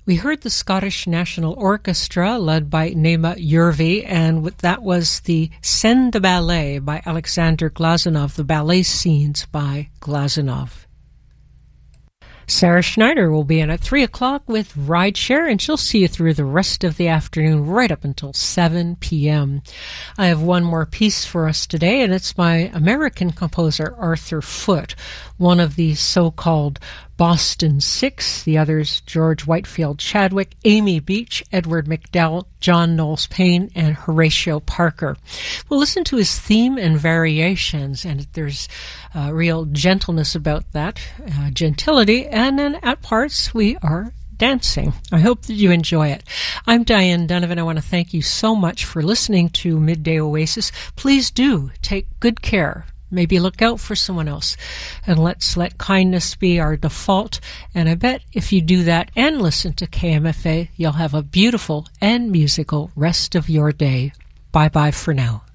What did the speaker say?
We heard the Scottish National Orchestra led by Nema Jurvi, and that was the Scène de Ballet by Alexander Glazunov, the ballet scenes by Glazunov. Sarah Schneider will be in at 3 o'clock with Rideshare, and she'll see you through the rest of the afternoon right up until 7 p.m. I have one more piece for us today, and it's by American composer Arthur Foote, one of the so-called Boston Six, the others George Whitefield Chadwick, Amy Beach, Edward McDowell, John Knowles Payne, and Horatio Parker. We'll listen to his theme and variations, and there's real gentleness about that, gentility, and then at parts we are dancing. I hope that you enjoy it. I'm Diane Donovan. I want to thank you so much for listening to Midday Oasis. Please do take good care. Maybe look out for someone else, and let's let kindness be our default. And I bet if you do that and listen to KMFA, you'll have a beautiful and musical rest of your day. Bye-bye for now.